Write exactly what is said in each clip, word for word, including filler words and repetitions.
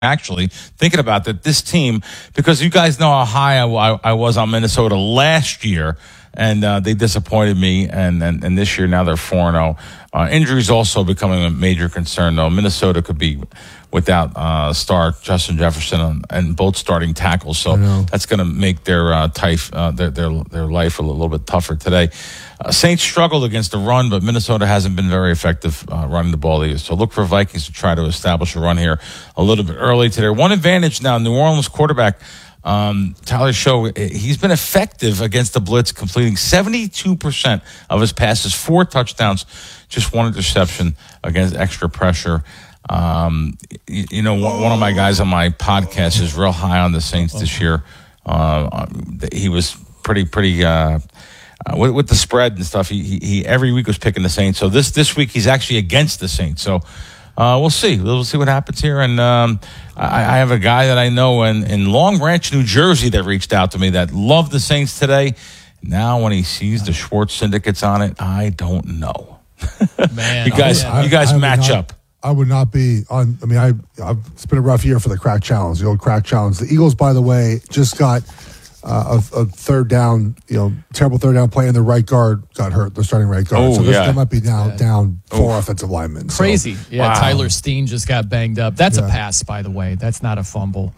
actually, thinking about that, this team, because you guys know how high I, I, I was on Minnesota last year, and uh, they disappointed me, and, and, and this year now they're four and oh. Uh, injuries also becoming a major concern, though. Minnesota could be without uh, star Justin Jefferson and, and both starting tackles, so that's going to make their, uh, type, uh, their their their life a little bit tougher today. Uh, Saints struggled against the run, but Minnesota hasn't been very effective uh, running the ball either. So look for Vikings to try to establish a run here a little bit early today. One advantage now, New Orleans quarterback Um, Tyler Show, he's been effective against the blitz, completing seventy-two percent of his passes, four touchdowns, just one interception against extra pressure. Um, you, you know, one, one of my guys on my podcast is real high on the Saints this year. Uh, he was pretty, pretty, uh, uh, with, with the spread and stuff. He, he, he every week was picking the Saints. So this, this week he's actually against the Saints. So, Uh, we'll see. We'll see what happens here. And um, I, I have a guy that I know in, in Long Branch, New Jersey, that reached out to me that loved the Saints today. Now, when he sees the Schwartz syndicates on it, I don't know. Man, you guys, I, you guys I, I match not, up. I would not be on. I mean, I, I've, it's been a rough year for the crack challenge, the old crack challenge. The Eagles, by the way, just got uh, a, a third down, you know, terrible third down play, and the right guard got hurt, the starting right guard. Oh, so this, yeah. they might be now Yeah. down four Oof. offensive linemen. So. Crazy. Yeah, Wow. Tyler Steen just got banged up. That's Yeah. a pass, by the way. That's not a fumble.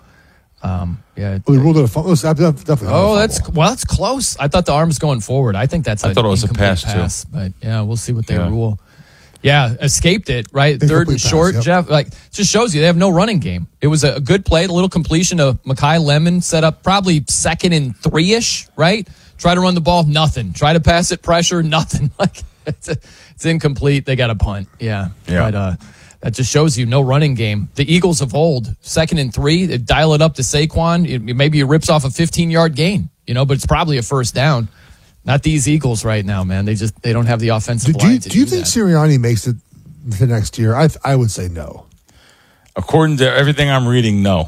Um, yeah. Well, they ruled it a fumble. It was definitely not Oh, a that's fumble. well, that's close. I thought the arm was going forward. I think that's I a thought it was a incomplete pass, too. But yeah, we'll see what they Yeah. rule. Yeah, escaped it, right? Third and Incomplete pass, short, yep. Jeff. Like, just shows you they have no running game. It was a good play, a little completion of Mekhi Lemon, set up probably second and three-ish, right? Try to run the ball, nothing. Try to pass it, pressure, nothing. Like it's, a, it's incomplete. They got a punt. Yeah. Yeah. But uh, that just shows you no running game. The Eagles of old, second and three, they dial it up to Saquon. It, maybe he rips off a fifteen-yard gain, you know, but it's probably a first down. Not these Eagles right now, man. They just they don't have the offensive Do, do line you, to do you do think that. Sirianni makes it the next year? I I would say no. According to everything I'm reading, no.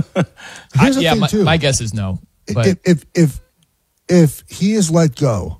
Here's I, the yeah, thing, my, too. my guess is no. But if, if if if he is let go,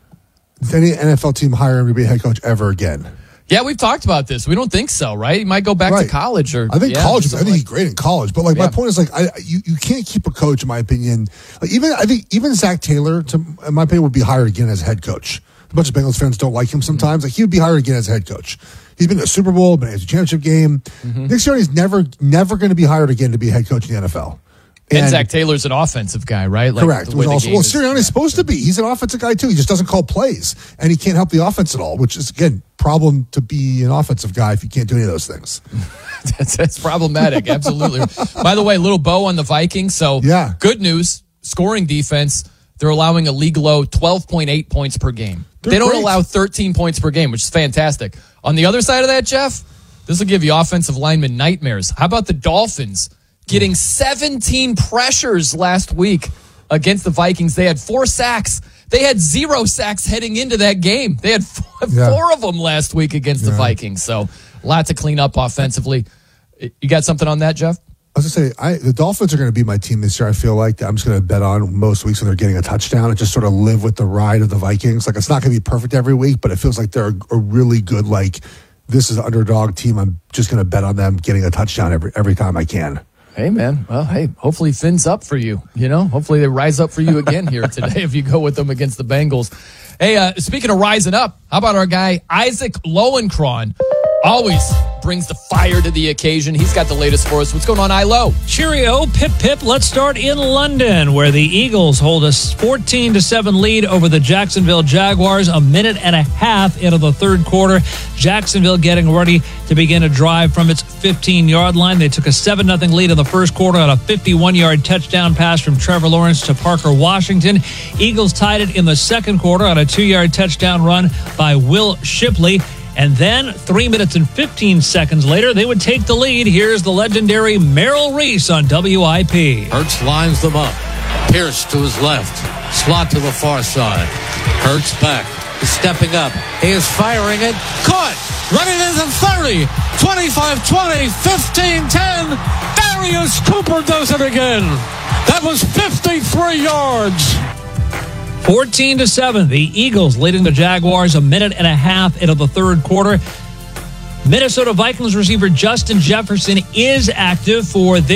does any N F L team hire him to be a head coach ever again? yeah, we've talked about this. We don't think so, right? He might go back to Right. college, or I think yeah, college. I something think he's like- great in college, but like Yeah. my point is, like I you, you can't keep a coach, in my opinion. Like even I think even Zach Taylor, to in my opinion, would be hired again as head coach. A bunch of Bengals fans don't like him sometimes. Like he would be hired again as head coach. He's been to a Super Bowl, been to a championship game. Mm-hmm. Nick Sirianni's never never going to be hired again to be a head coach in the N F L. And, Zach Taylor's an offensive guy, right? Like Correct. the Was way the also, game well, is- Sirianni's yeah. supposed to be. He's an offensive guy too. He just doesn't call plays, and he can't help the offense at all. Which is again problem to be an offensive guy if you can't do any of those things. that's, that's problematic. Absolutely. By the way, little bow on the Vikings. So Yeah. good news. Scoring defense. They're allowing a league low twelve point eight points per game. They're they don't great. allow thirteen points per game, which is fantastic. On the other side of that, Jeff, this will give you offensive lineman nightmares. How about the Dolphins getting seventeen pressures last week against the Vikings? They had four sacks. They had zero sacks heading into that game. They had four, Yeah. four of them last week against the Yeah. Vikings. So a lot to clean up offensively. You got something on that, Jeff? I was gonna say, I, the Dolphins are going to be my team this year. I feel like I'm just going to bet on most weeks when they're getting a touchdown and just sort of live with the ride of the Vikings. Like it's not going to be perfect every week, but it feels like they're a, a really good. Like this is an underdog team. I'm just going to bet on them getting a touchdown every every time I can. Hey, man. Well, hey, hopefully Finn's up for you. You know, hopefully they rise up for you again here today if you go with them against the Bengals. Hey, uh, speaking of rising up, how about our guy Isaac Lowenkron? Always brings the fire to the occasion. He's got the latest for us. What's going on, I-Lo? Cheerio, pip pip. Let's start in London, where the Eagles hold a fourteen to seven lead over the Jacksonville Jaguars a minute and a half into the third quarter. Jacksonville getting ready to begin a drive from its fifteen-yard line. They took a seven nothing lead in the first quarter on a fifty-one-yard touchdown pass from Trevor Lawrence to Parker Washington. Eagles tied it in the second quarter on a two-yard touchdown run by Will Shipley. And then, three minutes and fifteen seconds later, they would take the lead. Here's the legendary Merrill Reese on W I P. Hurts lines them up. Pierce to his left. Slot to the far side. Hurts back. He's stepping up. He is firing it. Caught. Running into thirty. twenty-five twenty. fifteen ten. Darius Cooper does it again. That was fifty-three yards. fourteen to seven, the Eagles leading the Jaguars a minute and a half into the third quarter. Minnesota Vikings receiver Justin Jefferson is active for their